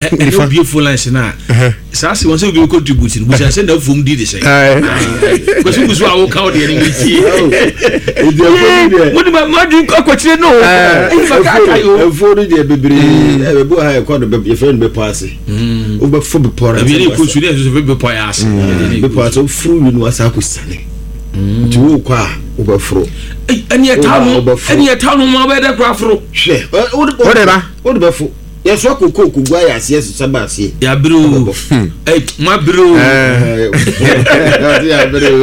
no beautiful lines na sa se won say we contribute we say na fom di de say ko so so awo ka o de ni ti wodi ma du akotire no fa ka ka yo fo do de bebre e bo ha e ko do be friend be pass o be fo be pora e ni ko su de so be poya ase be pass o fru wi no asa ko sane ti wo kwa o be fro ani eta no ma be de kra fro hwe o de be fo yes wa kokoko gwa ya ase saba ase ya bro ma bro ya bro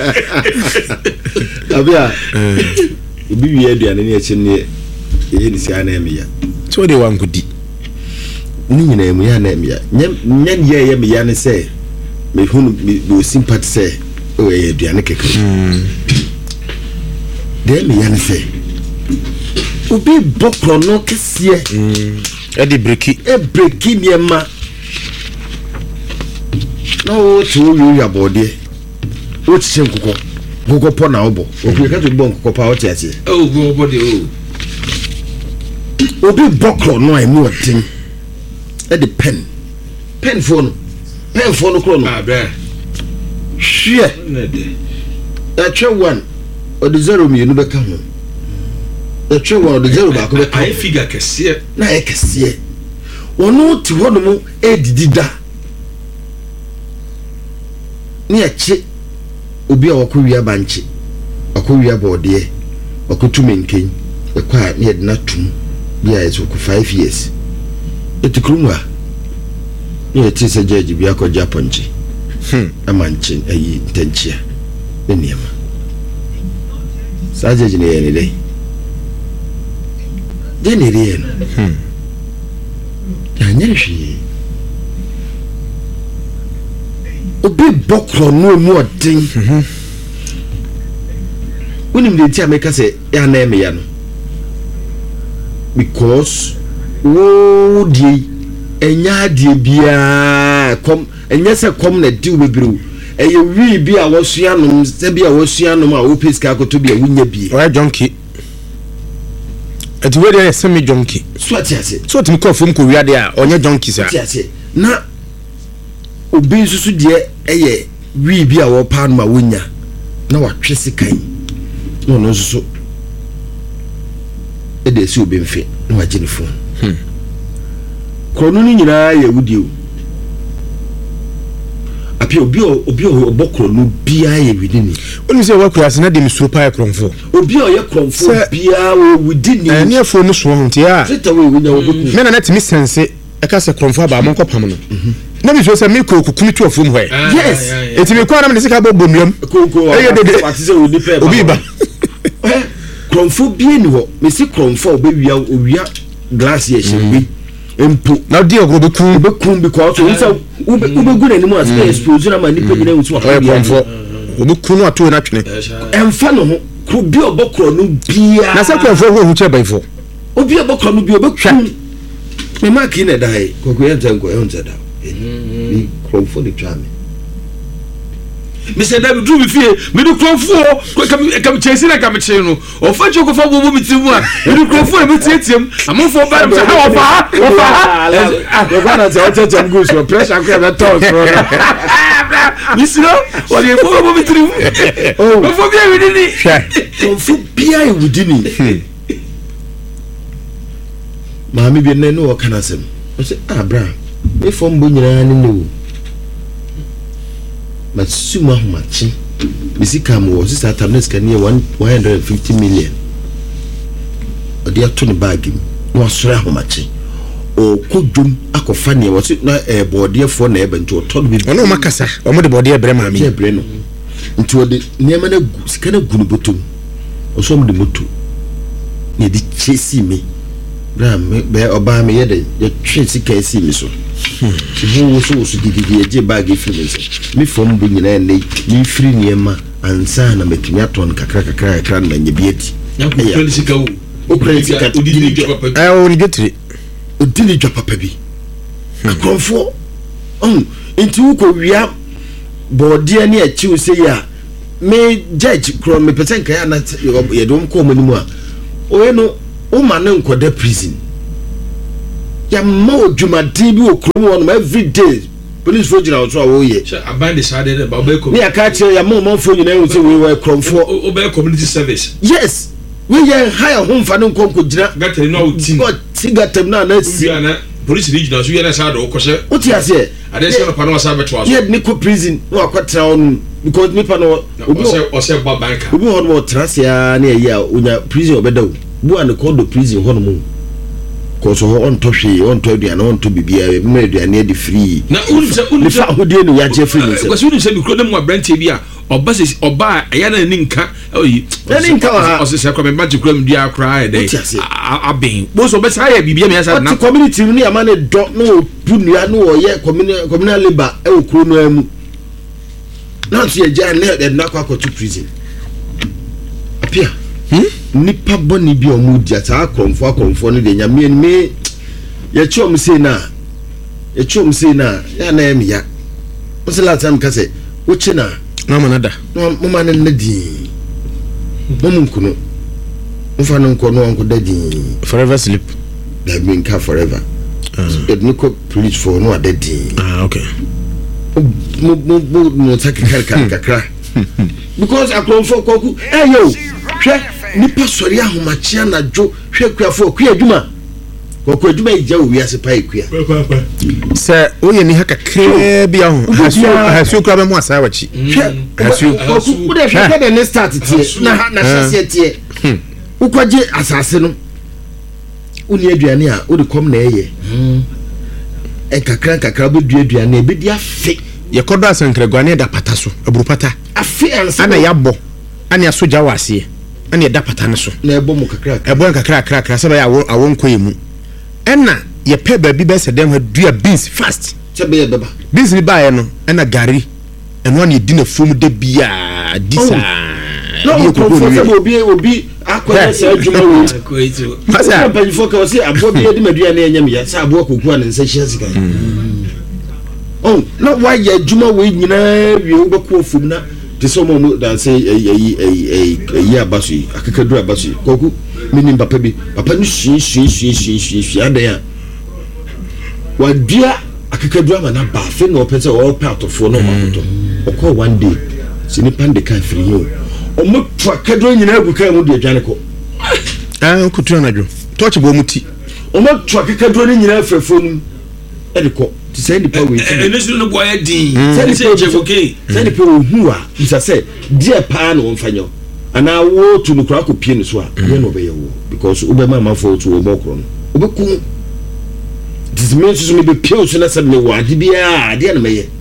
abia obi wi aduane ne achi ne ye ni sia na emiya so de wan kudi ni nyina emiya na emiya nya ye emiya ne se me hunu me sympathy se o ye aduane kekere de emiya ne se obi bokro no kese edi breki niema no to you ya body o ti sen kokko po na obo o pe ka to bo kokko pa o ti ase o go body obi bokro no ai mu otin edi pen phone kro no bra hwe na de a twa one o de zero mi nu be ka ho the true one the zero back be I figure kese na e kese wono ti wono mo edidida ni achi obi a wakowia banchi wakowia bode wakotume nken e kwa ni edna tum bia yeso ko 5 years etikrumwa ni eti se judge bia ko japonchi amanchi ayi ntanchia eniema sa judge ne yene dai denere no anyehwe obi bokro no mu odin unim de ti ameka se ya na eme ya no because wo di enya de bia kom enya se kom na di bebiru eye wi bi a wosua no se bi a wosua no ma wo peska akoto bi a wunya bi o jonki ati we dey semi jonki so atiase so timi ko fom ko wiade a onye jonki sa atiase na obi susu de eye wi bi a wo pa no ma wonya na watwe sikan no no susu e dey si obi mfe na wagye ne phone kono ni nyina ye wudio apia obi obokro no bia ye widini oni se wakura se na de misuro pa ekronfo obi o ye kronfo bia wo widini ani afo no so honte ya seta we wunya oboku me na timi sense e ka se kronfo ba mon kopam no na mi so se me ko kukumi tu afom ho yes etimi kwa na me se ka bo bomiam ko eye de watise odi pe obi ba kronfo bia ni ho me se kronfo obewia owia glass ye hyebi empo na di ogro bekum because so nsa ube gure ni mu as expose na ma ni pe gina nsu wa kronfo obi kunu ato na twene emfa no ho ko bi obokro no bia na se kronfo ho hu che baifo obi obokro no bi obekum me mark in dai ko ko yenta ko yenta da ni kronfo ni twame me say that do me fie me do kronfo kam chesi na kam che no o fa choko fa bobo mitimu a me do kronfo me tietiem amofo ba me ha ofa do bana ze ocheche mgu so pressure ko na talk so misiro o le bobo mitimu o fo bia we ni kronfo bia e wudini maami bi na no kana sem o se abra me fom bo nyina ni no masuma humachi bisika mo sisa tablet kan ye 150 million odi ato ne bag no asura humachi o kodum akofa ne wose na boardie fo na ebe nti o to bi ono makasa o mo de boardie bre maami e bre no nti o de niema na sika na gunu botom o so mo de moto ne di chesi mi bra me be oba me ye de ye twe sika esi mi so wo so gigigi eje bag ifirese mi fom bu nyina ne mi firi niema ansa na metumi aton kakra na nye bieti ya ko kweli sika wo o kweli sika odini papa oni getri odini papa bi akonfo enti wo ko wia body ne achi wo se ya me judge kro me pesen kan ya na ye dom ko mo ni mu a o ye no o ma ne nkoda prison ya mo dwumaden bi okrom on every day police for jina so awo ye aban de sade de ba obey me aka che ya mo for jina you say we were kromfo obey community service yes we ye hire home fa no nkonko jina gata no outin but tigatem na si police regional so ye na sade o kose oti ase ade se no pa no sa beto aso ye ni ko prison no akwatra on because me pa no o se ba banka obi ho no trasia na ye onya prison obedaw bu an ko do prison ho no mu ko so on to hwe on to aduane on to bibia me aduane de free na uni fa hodie no ya je free ni se ko so uni se bi kro dem wa branch bi a oba eya na ni nka oyi ni nka o se kwa me magic kro dem dia kra e dey abin bo so be sa ya bibia me ya sa na community ni ama ne do no pu nua no o ye communal labor e okro no amu na so ye ja na kwa to prison apia nipa boni bi omu dia ta akromfo no de nyame me ye chom sei na ya na em ya osela tam ka se wo chi na manada mo man na di mo munkuno mo fa no nko no onko da di forever sleep that mean ka forever it no ko preach for no ada di okay mo kakra because akromfo koku yo hwe nipa sori ahomachia na jo hwe kuafo kuadwuma kokko adwuma ija owi ase pa ekua se oye ni haka kre bia ho hasu kra be mo asa wachi hasu kokku de hwe de ne start tie na hase tie ukwaje asase no uni aduane a odi kom na eye kakra be duaduane be dia fe ye kodo asankragwane da pataso aburu pata afi ansa ana yabo ana asoja wase ana da patane so na ebo mu kakra sebe ya awon koyemu ena ye pe ba bi be sedem ha dua beans fast sebe ye beba beans ni ba ye no ena gari eno na di na fom de bia disa no obi akoya se adwuma wo masa pa fo ka se abo bi de madua na enyam ya se abo kokuwa ne nsa hia sika na why ya adwuma wo nyina wi wo beko fom na te so mo dan say eyi abaso yi akakadu abaso yi koku minim papa ni shi adan a wadua akakadu ama na ba fe na opese o part of no makoto okọ one day sini pande ka free yo o mo akakadu nyina agu ka mu de adwane ko kutu na dwo touch bo muti o mo akakadu ni nyina afrefo nu e de ko ti say ni power enisu no boy din say je okay say ni power hu a isa say dia pa na won fanyo ana wo tu no kra ko pie no so a ye no be ye wo because ube mama fo tu wo bokro no ube ku this means so me be pie so na say me wa de bia de na me ye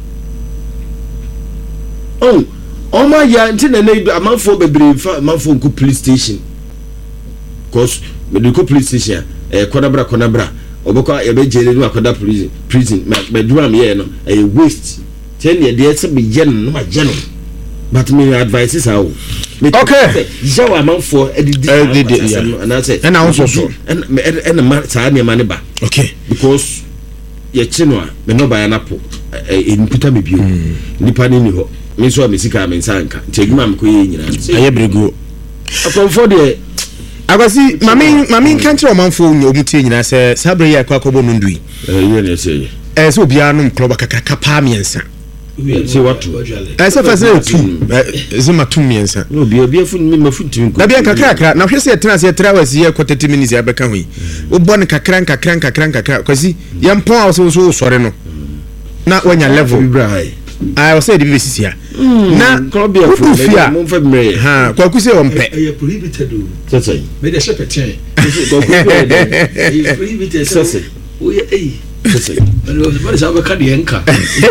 ma ya ntina na amanfo bebre fa amanfo nko police station because me de ko police station konabra oboko ebe jere no akoda prison me do am here no e waste ten ye de se be je no ma je no but me advice how okay jawa manfo edidi and say and also so and ma sa ne ma ne ba okay because ye chi no a me no ba ya napo e nputa me bio nipa ni ho me so me sika me nsanka teguma me ko ye nyina aye brego akonfo de agasi mami kanche o manfo omutie nyina se sabre ya kwa kobo no ndui ye ne se se obia no club kakaka pa miensa se watu se fa se tu zuma tu miensa no bia fu mi mafuti nko na bia kakra na hwe se tena se tra wasi ye ko 30 minutes ya beka hui o bon kakra kwasi ya mpon a so sore no na wanya level I was said the BBC na Colombia mo fa mre ha kwa kuse o mpe e prohibited o say me de shepetin e prohibited say o ye say but sa ba ka de enka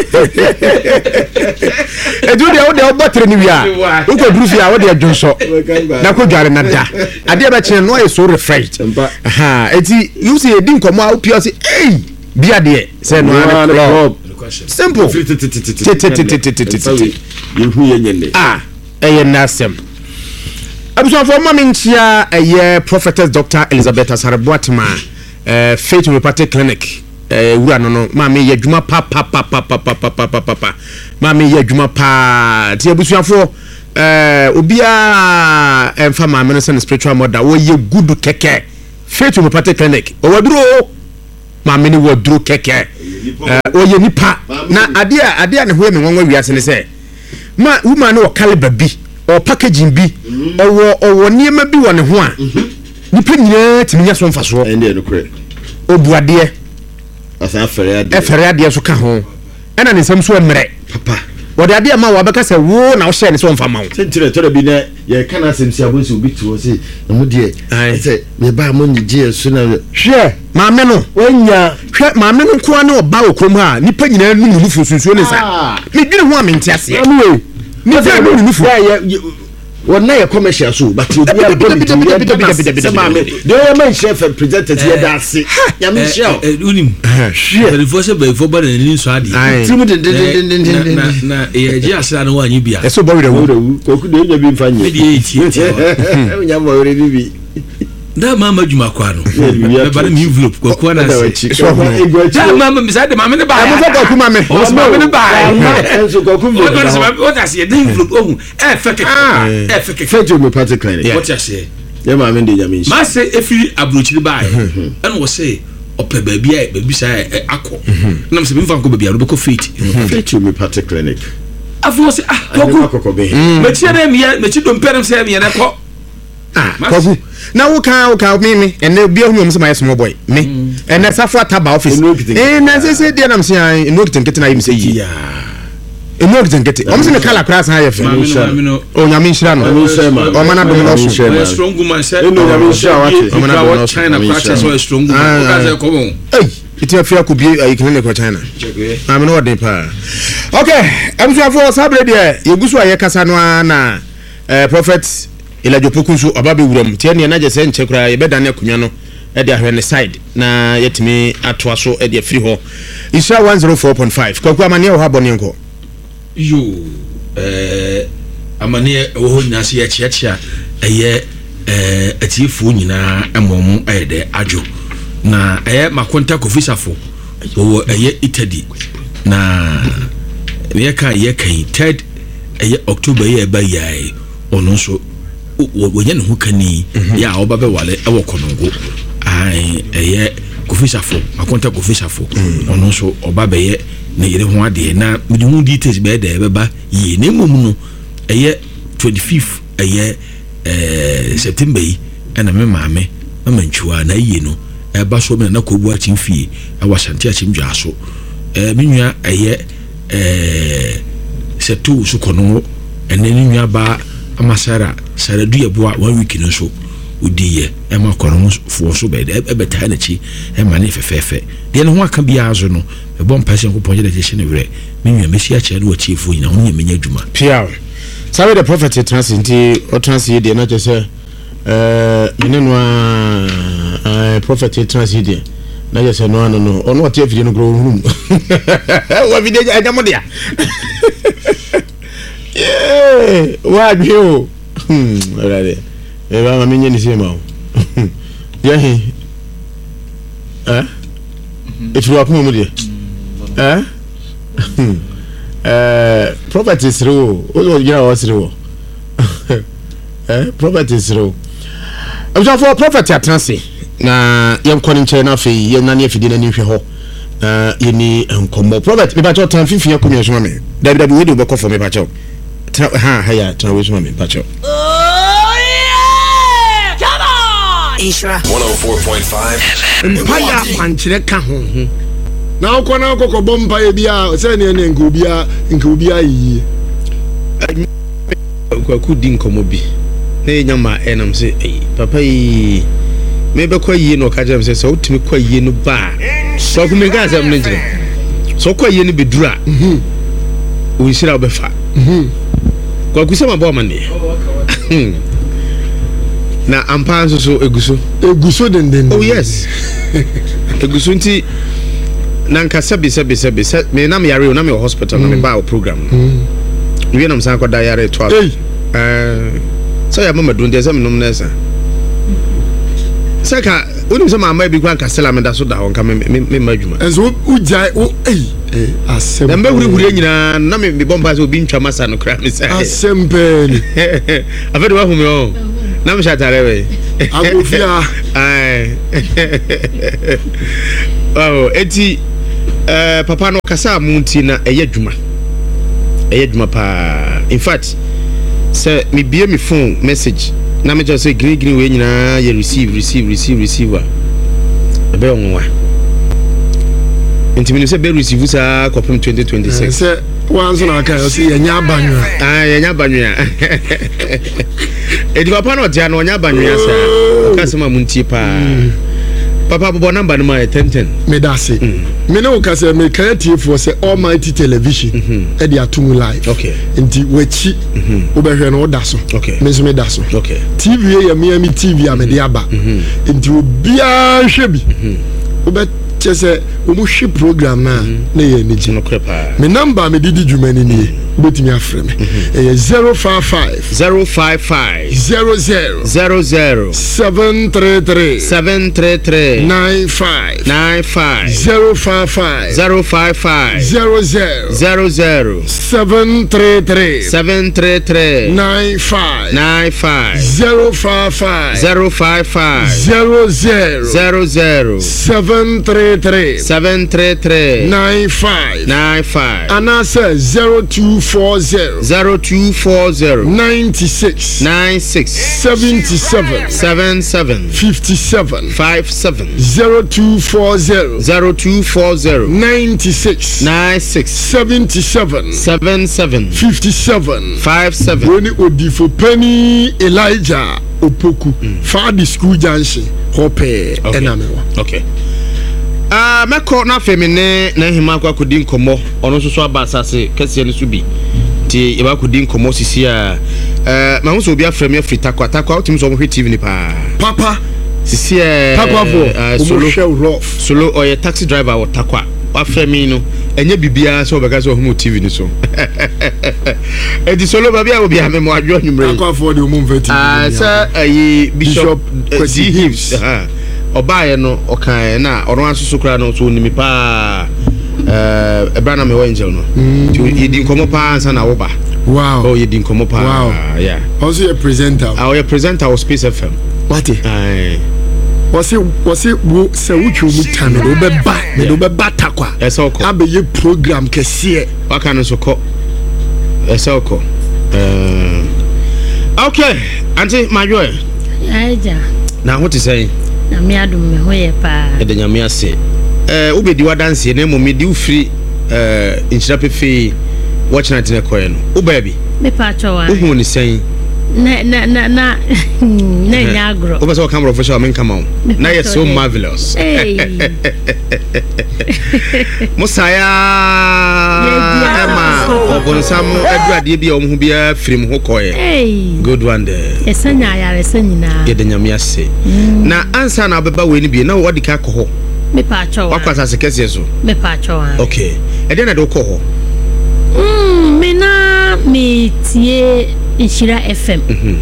e do de o botre ni wia o ko duru fia o de adwonso na ko dware na da ade ba che no e so refreshed ha eti you say din komo a opio say bia de say no club simple you who yenye nasem abuso for maminchia prophetess Dr. Elizabeth Asareboatema Faith Homeopathic Clinic wura no mami ye dwuma pa mami ye dwuma pa ti abuso for obia emfa mami no spiritual mother wo ye good keke Faith Homeopathic Clinic o waduro maame ne waduro kɛkɛ ɔyɛ nipa na adeɛ ne ho yɛ me nwanwa wiase ne sɛ ma woman ne wɔ caliber bi ɔ packaging bi ɔwɔ nneɛma bi wɔ ne ho a nipa nyinaa timi nya so mfasoɔ obu adeɛ ɛfɛre adeɛ so ka ho ɛna ne nsɛm so mmerɛ papa wɔde adeɛ ma wɔbɛka sɛ wo na wohyɛ ne sɛ ɔmfa ma wo sentire tɔrɔ bi na yɛ kana asɛm si abɔnsi obi tu sɛ na mo deɛ sɛ me ba mo nyigye so na hwɛ maame no wanya hwɛ maame no nkoa ne ɔba wɔ kurom ha nipa nyinaa nu nufu sunsuo ne sa medwene ho a mente aseɛ ne fɛ nu nufu wɔna yɛ commercial so but obi a bɔ maame de yɛ man chef presenter yɛ da ase ya me show unim hwɛ before say before ba na ni so ade timu de na yɛ gye asra no wanyi bia ɛso bɔ werɛ wu koku de nya bi mfa nye me de etie nya mo werɛ bi da mama djuma kwa no e ba mi envelope kwa kwa na se da mama mi sa de mama ne ba mo fa kwa mama mama ne ba enso kwa ku what I say the envelope ohun e feke fejo me party clinic what I say ya mama de jami ma se efiri abrochiri ba en wo say ope baabi a baabi sa akọ na me se me fa ko baabi a robeko fejo me party clinic afo se kwa me tie na me ti do mpere se me na ko Kofu na woka me ene bia hu me say small boy me ene safa taba office na say dey na me say no kitin na yim say yi eno kitin o me kala class ha ye fe o nyame nshira no o mana dum no so strong woman say eno nyame nshira wate o mana dum no China practice so strong woman o ka say ko bon iti afia ko bi clinic ko China am no odin pa okay am so afo sabre de yegusu aye kasa no na prophet Elijah Poku so ababe wuram tie ne na je se nche kura ye bedane akunya no e de ahwe ne side na yetimi atoa so e de afiri ho Isha 104.5 kwaku amane wo ha bone nko yo amane wo ho nyina se ye chiachia eye atifu nyina amom ayede adwo na eye makonta kofisafo wo eye itadi na ye ka ye kan third eye October ye ba yai ono so wonya ne ho kani ya obabe wale e wo konongo ai eye kofisafo akonta kofisafo ono so obabe ye ne yere ho ade na mede hu details be da beba ye ne mum no eye 25th eye September yi na me maame mama ntwa na ye no e ba so me na kobu achimfie e wasante achimdwa so menua eye setu so konongo ene nua ba amasara saradu yeboa 1 week no so odiye e ma kono fo so be de e beta na chi e ma ne fefefe de ne ho aka bia azo no e bom pase ko ponje de chi ne were menua mesi a che no chi fo nyina ho nya menya djuma pia sabe the prophet transit o transit de na je se menenu prophet transit de na je se no ono ate video no gro hum wa video ajamo dia wa bio alright e ba mamenye ni sema yeah if you are come with properties ro o ya o siro properties ro I'm just for property atranse na yem konin che na fe yem na ne afidi na ni hwe ho ye ni enkomo property me ba cho tan fifia ko mi so me dabi we do be ko for me ba cho ha ya tan we so me ba cho Isra 104.5 Mpaya kwankyere ka ho na ukona ukoko bomba ye bia se ne ne nkubia yi kwaku din komo bi na nyama enam se papa yi me be kwa yi no ka jam se so utimi kwa yi no ba so ku me ga asem ne njire so kwa yi no bedura o nsira obefa kwaku se mabo amane na ampanso so eguso denden oh yes eguso nti na nkasa bi se me na me yare o na me hospital na me ba o program we na msan kwada yare to so ya mama donde se me nom na sa saka woni se mama bi kwa nkasela me da so da ho nka me madwuma enso ujai o asem na me huri nyina na me bomba se obi ntwa masa no kra me sai asem ben afedo wa humi o na me shatare we agofia Oh, eti papa no kasa munti na eye dwuma pa. In fact, say me bie me phone message na me just say green we nyina ye receive ebe onwa. Enti me say be receive sa kopem 2026. Say once na aka say yenya abanwa. Yenya abanwa. Edi papa no dia no nya abanwa sa. Kasa ma munti pa. Papa bobo number no my 1010 me da say me no ka say me creative for say Almighty Television e dey atum live. Okay. Nti wachi obehwe no da so. Okay. Me so me da so. Okay. TV ya Miami TV ya me dey aba. Nti obia hwe bi. Obe chese omu hwe program na ye ni ji. Me number me didi dwumani ni obetimi afre me. 055 00 733 95 055 00 733 95 055 00 733 95 anasa 0240 96 77 57 0240 96 77 57 Woni odifo Penny Elijah Opoku Fadi School Junction Hope enamewa. Okay. Meko na femine na hima kwa kudi nkomo ono so abasase kese ne so bi ti e ba kudi nkomo sisi a ma hu so obi afrem afrita kwa otim so mo hwe TV ni pa papa sisi papa solo oye taxi driver wo takwa afremi no enye bibia so obeka so homo TV ni so edi solo babia obi ame mo adwo nwumre takwa for the mum TV sa Bishop Kwesi Hips obaye no okan na oro asusu kra no so nimi pa ebrana me angel no to yedi nkomo pa ansa na wo ba. Wow. Oh, yedi nkomo pa. Wow. Yeah. Also a presenter. Our presenter of Space FM. What? Was it wo se wuchu mu tame do be ba takwa. Esoko. Abeye program kese. Waka no soko. Esoko. Okay, Auntie Majoy. Aja. Na what is saying? Na me adum me hoye pa. E de nyame ase. Ubedi wadanse na momi di ufiri inchira pefe watch night na koye no. Ubabi. Me pa chowa. Uhu ni saying. Na nyagro. Oba so camera official men come on. Na you so marvelous. Hey. Musaya Emma obonsam aduade bia omhu bia firim ho koye. Hey. Good one there. Esanya ya resanyina. Ye de nyame ase. Na ansa na obeba we ni bia na wodi ka ko ho. Me pa chowa. Wakwasa sekese so. Me pa chowa. Okay. E de na do ko ho. Me na me tie Inshira FM.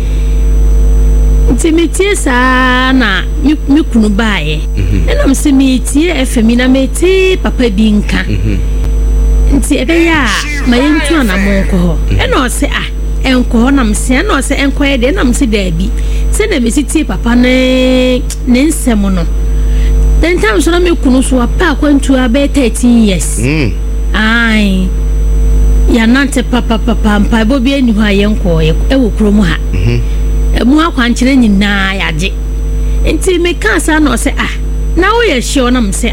Nti metie sa na me kunu baaye. Na me se metie FM na metie papa bi nka. Nti ebe ya ma yentu anamon ko ho. E na o se enko ho na me se na o se enko ye de na me se da bi. Se na me tie papa ne nsem no. Then time so na me kunu so apa kwantu abe 13 years. Ai ya nante papa mpa bobi eni ho ayenko e wo kromu ha mu akwankyere nyina yaje enti me ka sa na o se na wo ye hye ona mse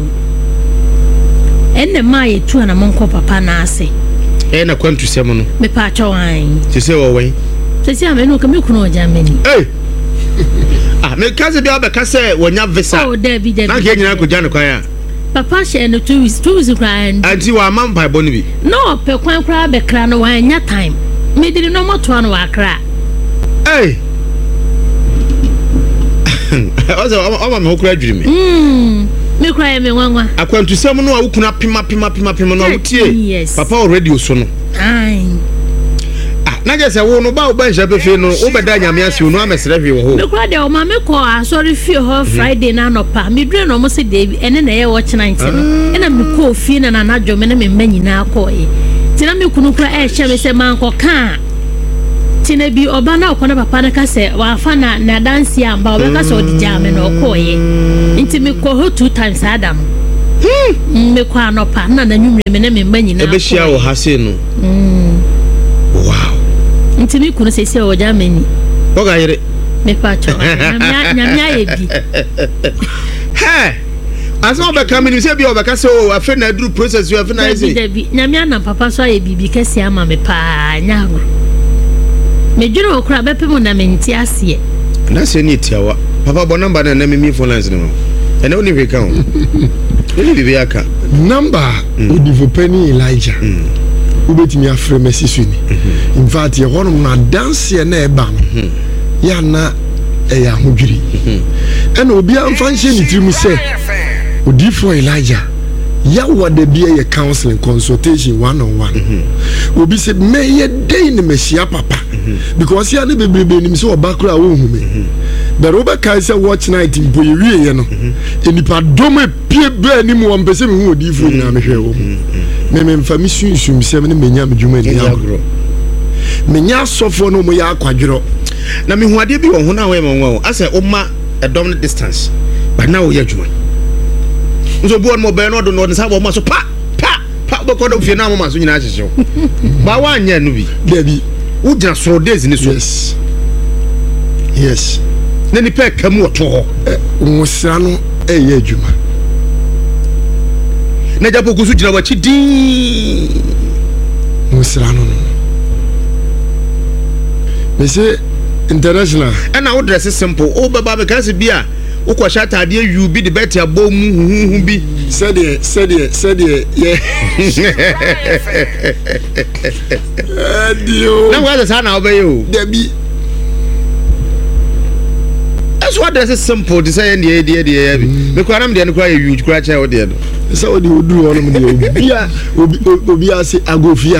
enne ma ye tu na monko papa na ase na kwantu sem no me pa cho ti se wo we se si ame no ka me kunu oja meni me ka se bia be ka se wonya visa David na ke nyina ko jane kwa ya papa she no 2 weeks grind anti wa mampa bo ni bi no pe kwan kra be kra no wa nya time me did no moto no wa kra ozo o ma kra adwiri me me kra me nwanwa akwantu sem no a wukuna pima no wutie papa already so no na je se wo no ba oba nja pefe no obeda nyame ase no amesere hwe wo ho me kura de o ma me ko asori fie ho Friday na no pa me dure no mo se de ene na ye watch night no ena me ko fie na na adwo me na me manyi na akoye tina me kunu kura hye me se man ko ka tina bi oba na okona papa na ka se wa fa na dance amba oba ka se odija me na okoye nti me ko ho 2 times adam me kwa no pa na na nwumre me na me mba nyina ebe hia wo ha se no wow ntimi kunu sesi o Germany oga yire me pa cho nyamia ebi he aso be come ni se bi obeka se o afi na duru process you afi na ese debi nyamia na papa so aye bibi kesi ama me pa nyagro me dwere okura bepe mu na me nti ase na se ni tiawa papa bo number na me phone lines no ene oni hwe kan oni bibi aka number Odifo Penny Elijah ubetimi afre message ni in fact ye hono na dance na eba no ya na ya hodwiri ena obi amfa nhye ni tirimu se Odifo Elijah ya wada bia ye counseling consultation one on one obi said me ye dey ni mesia papa because ya ne bebrebe ni so obakura wo hu me but oba kai say watch night mpo ye wie ye no enipa dome pie ba ni mu ompese me hu Odifo nyina me hwe wo me mfa mi sunsun se me menya me dwuma ni agro menya sofo no mo ya akwadwero na me hu ade bi wo ho na we mo ase o ma a dominant distance but now ye dwuma so bo mo be no do no sa bo ma so pa bo ko do fie na mo ma so nyina hyehye ba wa anya no bi Dabi wo gina so days ni so yes na ni pe kam oto ho wo sra no ye adwuma na japo ku so gina wachi din wo sra no me say international and now dress is simple o baba be kan se bia wo kwa shata ade you be the better abom hu bi said yeah adio na wa za na obey o Dabi that's what dress is simple to say the idea me kwa nam de no kwa you kwa cha o de no so odi odu ono me de obi ase agofia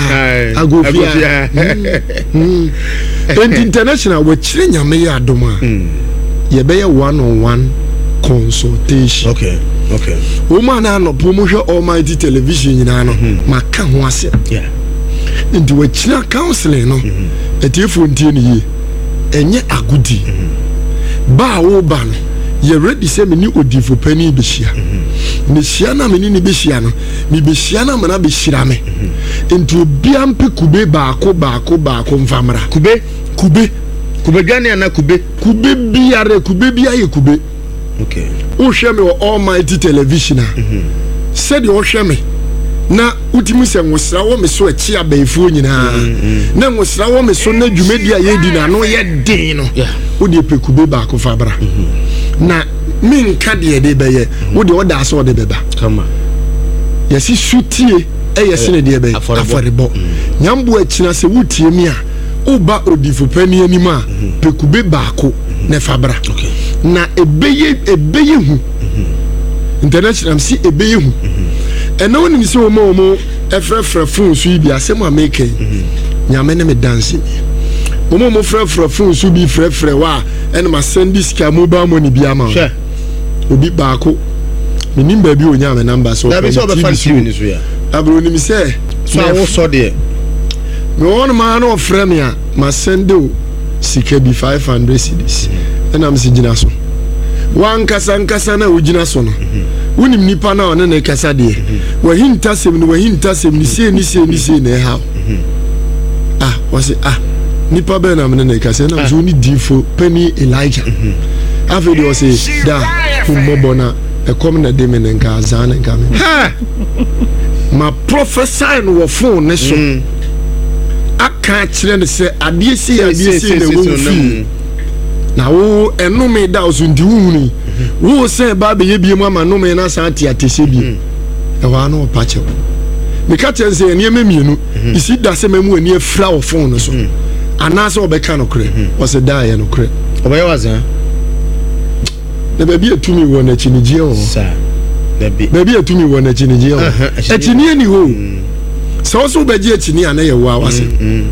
and international we chire nyame ya adoma ye be ye one on one consultation okay woman na no promotion Almighty television nyina no maka ho ase yeah ndi we chire counseling no etiefo ntie ni ye enye agudi ba wo ba no ye ready say me ni Odifo Penny be hia ne hia na me ni be hia no me be hia na me na be hira me enti obi ampe kube baako mfamra kube gane na kube biare kube biaye kube okay o hwe me Almighty television said o hwe me na utimi se nwosra wo me so achi abaifo nyina na nwosra wo me so na dwumadi aye di na no ye den no wo de pekube baako fabra na minka de beye wo de oda so de beba kama yesi sutie yesi ne de beye aforebo nyambo akina se wutie mi a uba Odifo Penny anima pekube baako ne fabra na ebeye hu international si ebeye hu ena woni mi se wo mo efrefre fun su bi asem ameke nyame ne me dance mo frefre fun su bi frefre wa ena ma send this ka mobile money bi ama obi baako minim ba bi onya me number so da bi so be fan TV ni so ya abro ni mi se so awo so de me won ma na ofre me a ma send o sika bi 500 cedis ena am si gina so wan kasa na ugina so no wonim nipa na one na kasa de wahinta sem ni se na ha wase nipa be na me na kasa na so ni Odifo Penny Elijah afedi o se da kumbobo na ekom na de me nka azana nka me ma prophesy no wo phone ne so aka kire ne se ade si na wo fi na wo enome da so ndi wuni wo se ba be ye biem ama no me na sa atese bi e wa no pache me ka chen se ene memienu isi da se memu ani afra wo phone no so ana se obeka no kre wo se da ye no kre obaye waza na baby atumi wo na chinije o sa baby atumi wo na chinije o achini ni ho so be je achini ana ye wa wase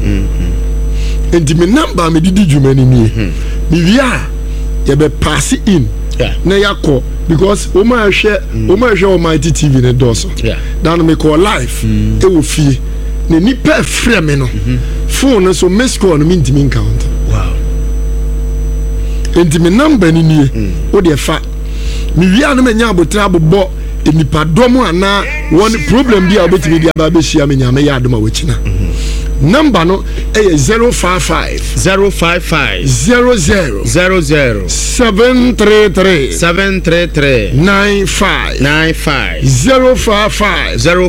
enti me number me didi dwumani ni mi via ye be pass in na yakọ because o ma hwe Almighty TV ne doso dan me call live e wo fie ne nipa frɛ me no phone so miss call no mintimi count wow enti me number ni nie o de fa mi via no menya abotra bobɔ nipa domo ana one problem bi a obetimi di aba be hia me nyame ya adoma wachina number no 055 00 733 95 055 00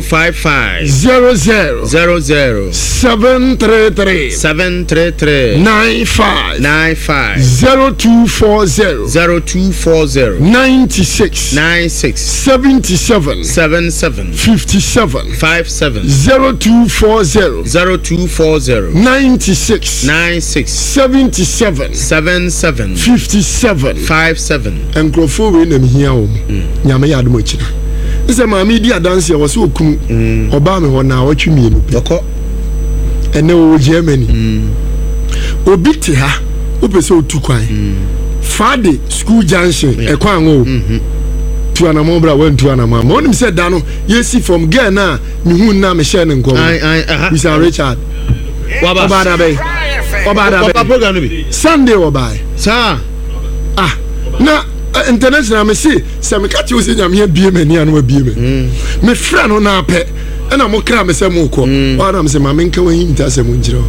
733 95 0240 96 77 57 0240 96 77 57 enkrofo we na mihia wo nyame ya adom akira nse ma mi di adanse wo se okunu oba me ho na watwe mienu doko ene wo Germany obi te ha opese otu kwan Friday school junction ekwan wo tu anamo bra wan tu anamo ma onim se da no yesi from girl na mi hu na me share ne nkom Mr. Richard Obada Bay program bi Sunday obai sa na international me see se me catch you say nyame bie mani anu bie me friend no na pe na mo kra me se mo ko na me se ma me nka wan nta se mo njiro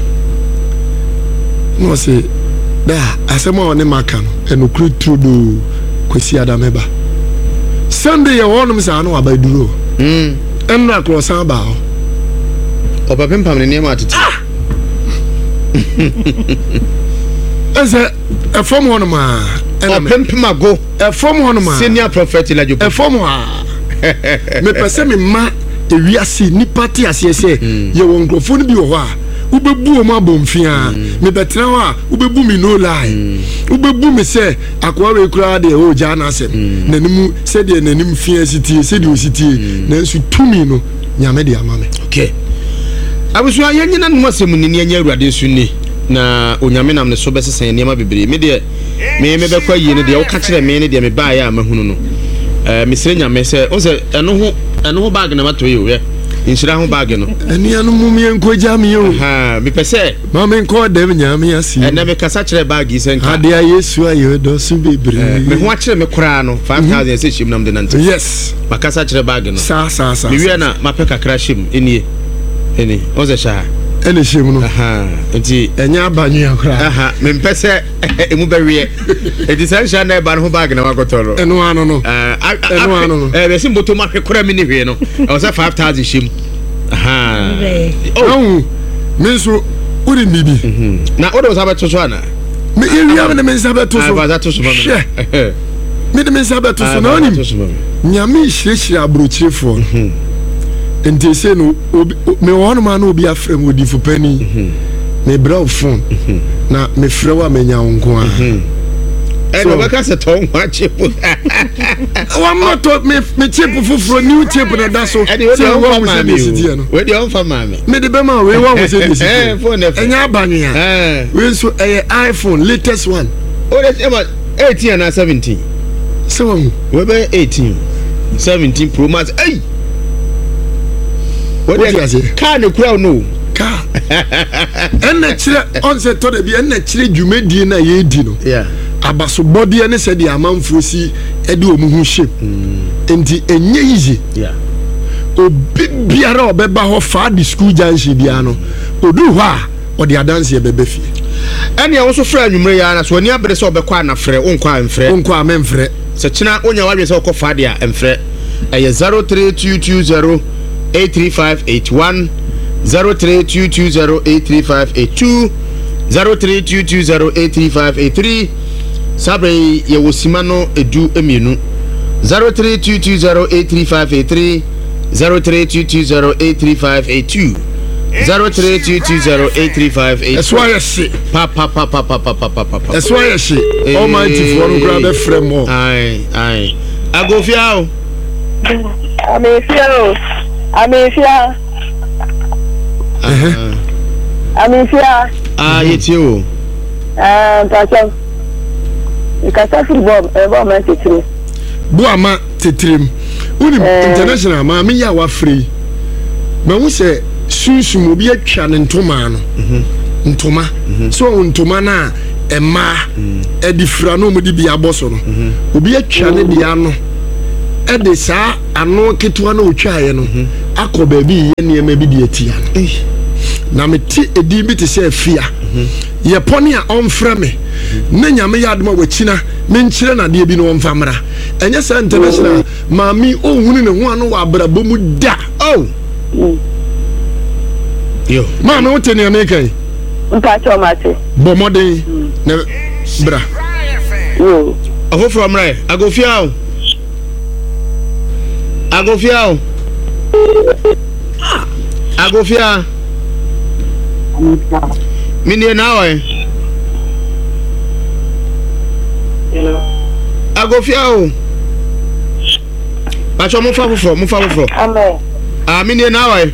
no se da asemo ne maka no enokru trudo kwesi adameba Sunday ya wonu me se anu abaduro enra krosan ba ho Obapem pamne ne ma tete Eze a form one ma Obapem go a form one ma senior prophet Elijah a form me pese me ma e wiase ni party asese ye won grofo ni bi wo ha ubebu o ma bomfia me betra wa ubebu mi no lie ubebu me se akwa we kura de o ja na asem nanimu se de nanim fia sitie se de ositie na nsu tumi no nyame de amame okay abusu ayanyina no asem ni ne anya awurade su ni na onyame nam ne so besesen niam bebre me de me bekwa yi ne de wo ka kire me ne de me ba ya mahunu no me sire nyame se o se eno ho bag na mato yi we inshira ho bag no eni anu mum ye nkoja me yo ha me pese ma me nko dem nyame asi na me kasa kire bag yi se nka ade Yesu ayo do su bebre me ho akire me kura no 5000 se shim nam de nante yes makasa kire bag no sa me wi na mapeka kra shim eni o ze sha ene shim no enti enya abanyu akra me mpese emu bewe enti san sha na ba no bag na wakotoro eno ano no be sim boto ma hwekora me ni hwe no o se 5000 shim me so uri bibi na odo sa beto so ana me area me me sa beto so ba za to so me de me sa beto so na oni nyame hirehire abrochirefo enti se no me wonu ma na obi afrem odi fo pani me bra phone na me frewa me nya nko a no baka se ton wa chip wa moto me chip fufuro new chip na da so se wa mo se de sitie no we de on fa mame me de be ma we wa mo se de sitie phone enya abanyu ya we so iPhone latest one o de 18 na 17 so we be 18 17 Pro Max what you say car no crowd no car enne chire on se to de bi enne chire dwumadi na ye di no yeah abaso body ene se de amanfo si e de omu hu shape enti enye easy yeah obi biara obeba ho fa di school junction bia no odu ho a o de adanse e bebe fie ene wo so fra anwumre ya na so oni abere se obekwa na frɛ onkwa amfrɛ onkwa amemfrɛ se china onya wadwe se okɔ de a emfrɛ eye 03220 83581 03220 83582 03220 sabre ye wosimano edu emienu 03220 83583 03220 that's why I say pa that's why I say almighty for no grab a frame more I go fiao Amefia. It's you. Pastor. You can start football. Man tetrim. Boama tetrim. Uni international ma me ya wa free. Ma wo se sunsun obi atwa ne ntoma no. Ntoma. So ntoma na ema edifra no mo di bia boso no. Obi atwa ne dia no. ɛde saa ano ketewa na otwaeɛ no akɔ baabi yɛ nneɛma bi de atia no na mete edi bi te sɛ afia yɛ pɔne a ɔmfrɛ me na nyame yɛ adom a wakyina menkyerɛ nadeɛ bi na ɔmfa mmra ɛnyɛ sɛ international maame ɔhunu ne ho ano wɔ abrabɔ mu da maame wote nea meka yi bɔ mmɔden na bra ɔfoforɔ mmerɛ agofia mini na wa agofia o pacho mo fa foforo amen mini na wa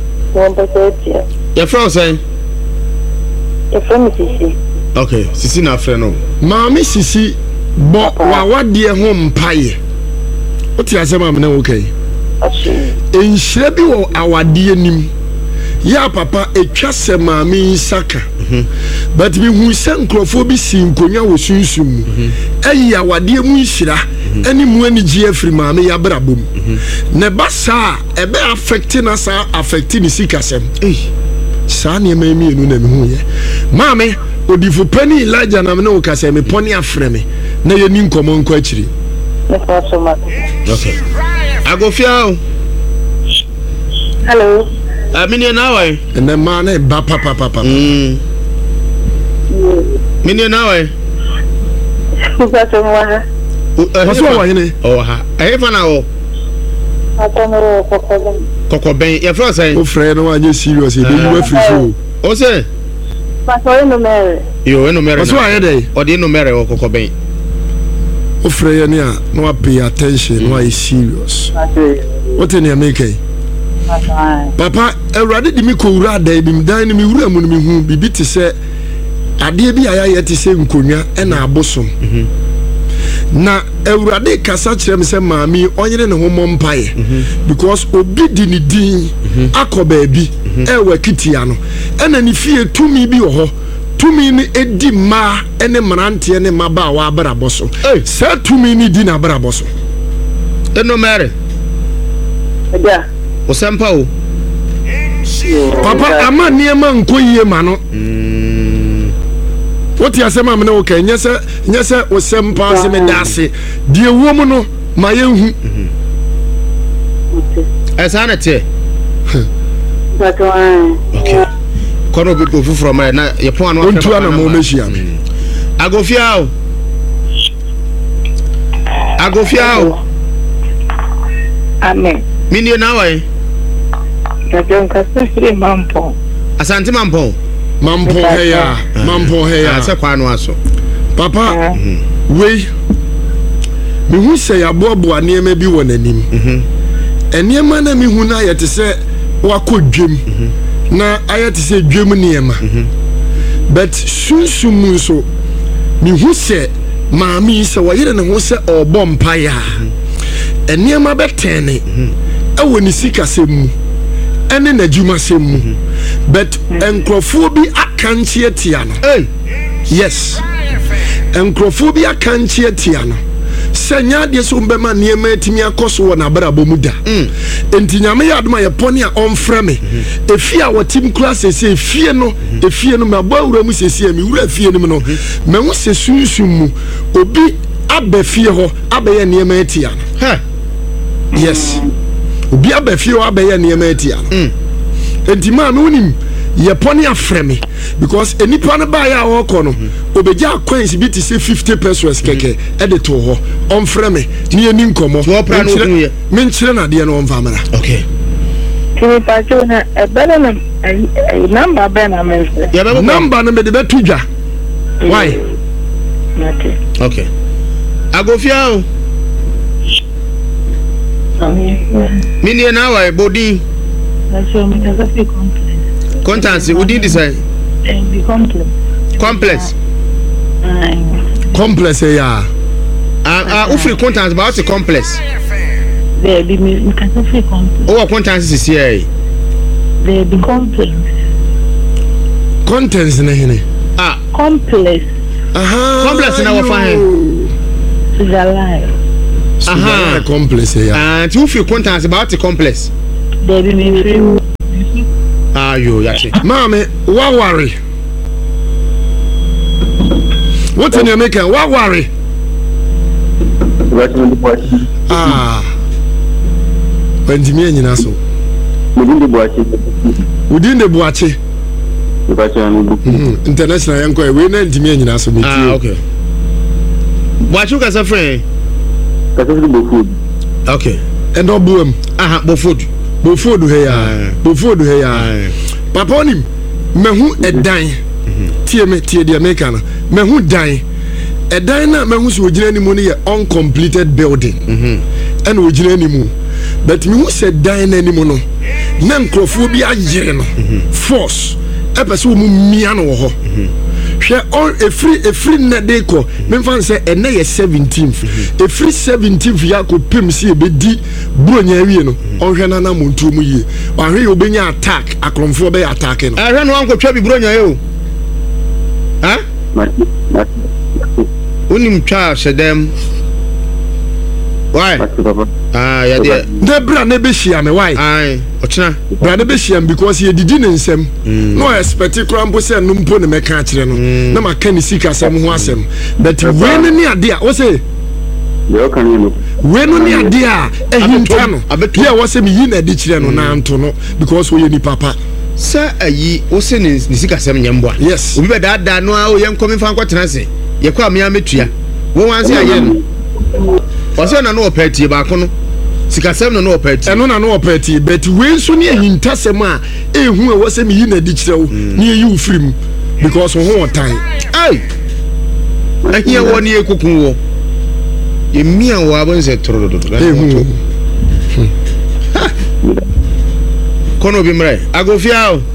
ya from say ya from sisi okay sisi na frɛ no maami sisi bo wa wadie ho mpaye o ti asema me na okay enhyira bi wo awade anim ya papa etwa se maami saka but bi hu se nkrofo bi si nkonya wo sunsun mu ayi awade mu nhyira ani mu ani gi afri maami ya brabom ne ba sa ebe affect na sa affect ni sikasem sa ne maami enu na me hu ye maami odifo pani Elijah na me no kase me poni afre me na ye ni nkomo nko akiri okay agofia hello mini na wa ene ma na ba papa mini na wa waso wa hene ha fa na wo kokoben ya fra say o frɛ no anye serious e be you free show o say paso no mere yo no mere waso wa hene o de no mere o kokoben o frɛ ye ne a no pay attention no is serious what in America papa Ewurade di mi ko wura da bi mdan ni mi wura mu ni mi hu bibi te se ade bi aya ye te se nkonwa e na abosom na Ewurade kasa kyerɛ me se maami onyere ne ho mompae because obi di ni din akoba bi e wa kitia no e na ni fie tumi bi wo ho tumi ni edi ma ene mrantie ne maba wa abrabɔ so sa tumi ni di na abrabɔ so eno mere osampa o papa ama niema nkoyie ma no woti asema me na wo kan nyese osampa se me dase die wo mu no ma yenhu esa na te okay kono bi go fufuro ma na ye pon anu ontu ana mo mehia agofia amen mini na wa Kajon kasiri mampo. Asante mampo heya ase kwano aso papa we me hu se ya bobo anema bi wonanim enema na me hu na yete se wakodwem na ayete se dwem niema but sunsumu so me hu se maami se wayere ne ho se obompa ya enema betene ewo ni sikasem ene na juma semu but enkrofo bi akanchie tia no yes enkrofo bi akanchie tia no senya de so mbema niema etimi akoso wo na brabo mu da enti nyame ya adoma ye pone a onfrɛ me efi a wotim class se efie no mabo awura mu sesi mi wura fie no no me wo se sunsun mu obi abafie ho abaye niema etia no yes obi abafie ho abaye niema etia no enti ma no nim ye pone afrɛ me because enipa no ba ya woko no obeja coins bi ti say 50 pesos keke edit ho onfrɛ me ni eni nkomo menkyere na de no onfa mara okay kini pacho na ebele na number be na mense number no me de betudwa why okay agofia o mini na wa body so me ka fi contents we did decide the complex ya ufri contents about the complex there be me ka fi complex oh contents is here there be complex contents na hene complex complex na wa fine is alive Aha, complex ya. Tu fi contact about the complex. Baby me free. Ayo, yache. Mame, wa worry. What in America? Wa worry. When the me nyina so. Within the Boache. International yanko we na ntimi nyina so metie. Okay. Boache ka sa friend. Okay. And obuam. Aha, Bofodu he ya. Papa onim mehu edan. Tie the American. Mehu dan. Edan na mehu so ogina ni mu ne uncompleted building. And ogina ni mu. But mehu se dan na ni mu no. Na nkrofo bi agere no. Force. Epeso mu mia no ho. Hwe on a free na dey ko me fan say ene ye 17th a free 17th ya ko pem si e be di bronya awie no on hwe na na montu mu yie wa hwe obenya attack akromfo be attack no hwe no anko twa bi bronya ye o ha unim twa shedem why ya de bra na be hia me why ochina bra na be hia because ye didi ne nsem no expect krampo say no mpo ne meka akire no na maka ni sika asem ho asem but we ni ade a wo say yo kan you we no ni ade a ehinta no ya wo say me yi na di kire no na nto no because we ni papa sa ayi wo say ni sika asem nyemboa yes obi be da no a wo yen komi fa nkotena se ye kwa me ametua wo wan say aye no Ose na no opeti ba kono sikasem no opeti eno na no opeti but we nso ne ahintasem a ehu e wo se me yi na di kirewo ne yi ufrim because ho otan ai ahia wo ne ekukun wo ye mia wo abonse torododo ehu kono bi mre agofia o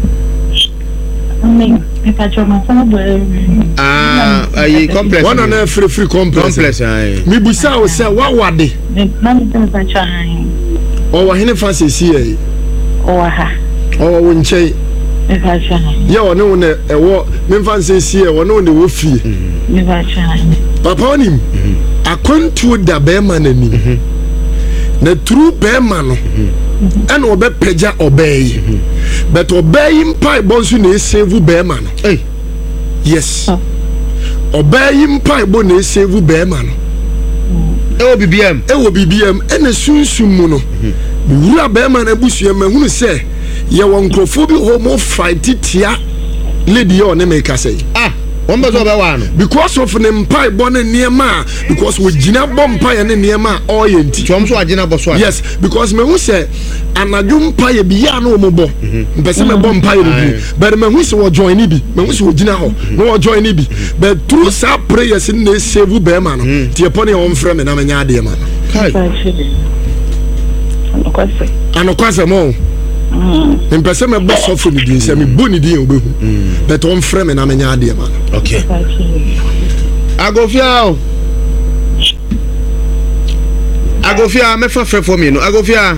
ayi complex one na free complex ai mi busa o se wa wade o wa hene fa se si ai o wa ha o wo nche ya o ne wo ne ewo me fa se si e wo ne wo ne wo fie papa onim akontu da be ma na nim na true be ma no and obe peja obey but obey mpai bonsu na save be ma no eh yes obey mpai bo na save be ma no e wo bbm ene sunsun mu no wura be ma na busua ma hunu se ye won krofo bi homo fight tia lady yo ne make say because of the mpai born in Niema, because we Gina Bompire and Niema or Yenti. Yes, because me who say Anadum Pie Biano Mobo, Besame Bompire, but me who will join Ibi, me who Gina no join Ibi, but through sa prayers in the Sevu Beman, Tiaponi on frame and Amania man. And of course, more. In person, my boss offered me this, and me deal, but on frame and Amania dear man. Okay. Agofia, me for me, no Agofia.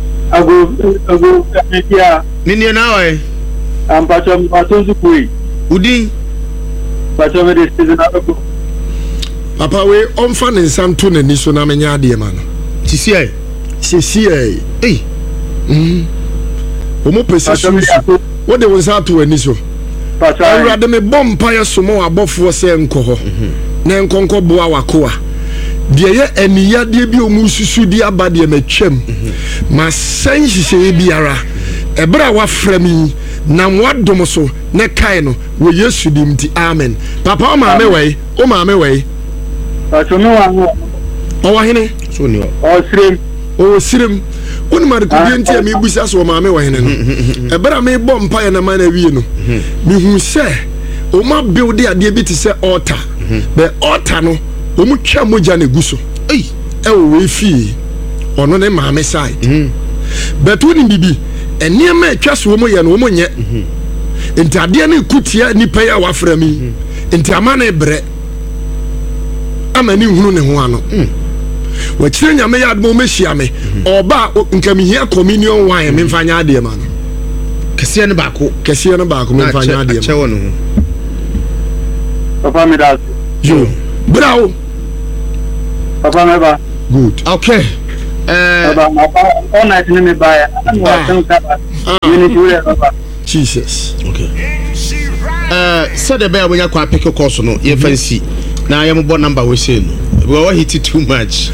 Agofia. Nini now, I'm patching Pui. Udi. Patching this season. Papa, we on fan in some tune and this one, Amania dear man. CCA. Hey. Omo pese what they was out to eniso I rather me bompire somo abofo se enko ho na enkonko boa wakoa de ye eniya de bi omususu di abade matwam ma sanhihye biara ebra wa frami na wadom so ne kai no wo Yesu dimti amen papa o ma me wei pato no wa o wa hene so ni o sirem oni ma ko bi ntia me busa so ma me wa hene no ebra me bom pa ya na ma na wie no me hu se o ma build ade bi ti se altar be altar no o mu twa moja na guso e we fi ono ne ma me side but oni bibi ene ma twa so mo ye no mo nye enti ade na kutia ni pa ya wa frami enti ama na bre amani hunu ne ho ano wachire nyame ya admo mehia me oba nkamihia communion wine me mfanya ade ma no kese ne baako me mfanya ade ma che wono ho papa me da yo bravo papa me ba good okay all night in me buy Jesus okay said the bear when you pick a course no you fancy now I am about number we say no we hit it too much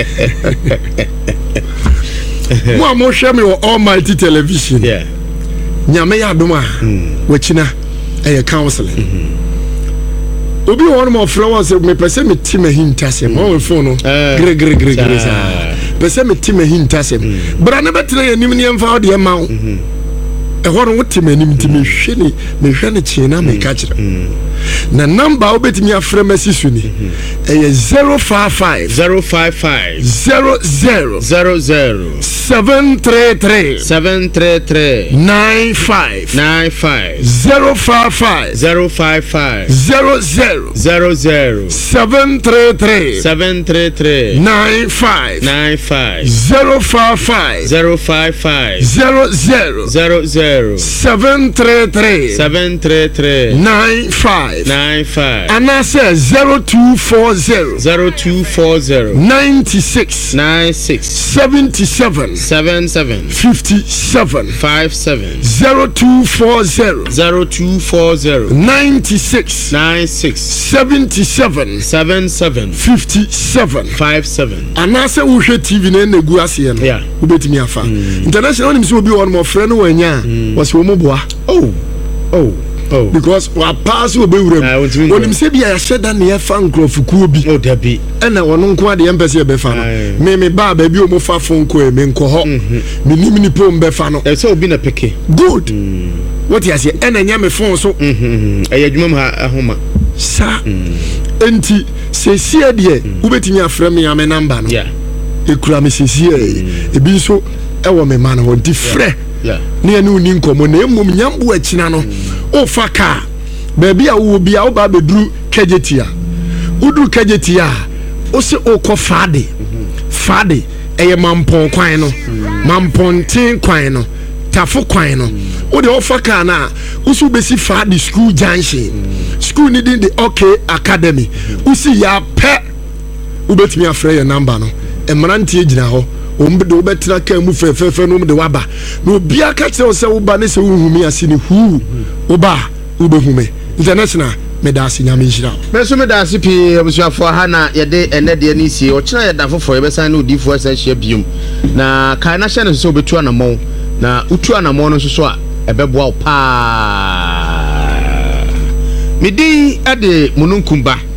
mo share me almighty television yeah nyame ya doma wachina counseling obi one more flowers me pese me team hintasem on phone no gre pese me team hintasem bra na betre yanim ne emfa de ma wo ehoro wotem anim ti me hwe ne china me ka kire na number obetimi afra masisu ni 055 00 733 95 055 00 733 95 055 00 733 95 and I say 0240 96 77 57 0240 96 77 57 and I say we should TV na egu ase no ubetimi afa international nim so obi one more friend wanya was womoboa because wa pass we be wuram onim se bia ya sheda na ya fa nkrofuku obi dabi ena wono nko ade empese be fa no me ba bi o mo fa fon ko e me nko ho me nim ni pom be fa no e se obi na peke good what you say ena nya me fon so ayadwuma ma ahoma sa enti se sie de ubetimi afra me ya me number no ekura me se sie e bi so e wo me man ho di frɛ ne anu ni nkomo na emom nyambo akina no o faka baby a wo bia wo ba beduru kajetia uduru kajetia o se o ko fade eye mampon kwan no mampontin kwan no tafo kwan no o de o faka na usu besi fade school junction school ni the okay academy usi ya pe ubetimi afre your number no emrantie gina ho ombedo betra ka mu fefefe no de waba no bia ka kire se wo ba ne se wo humi ase ni hu wo ba wo be hume international medasi nyame hira me so medasi pi abusuafo ha na ye de enede ni sie o kina ye da fofo ye besan na odifo asa hia biom na kai na hye ne so obetu anamon na utu anamon no so a ebeboa pa midi ade mununkumba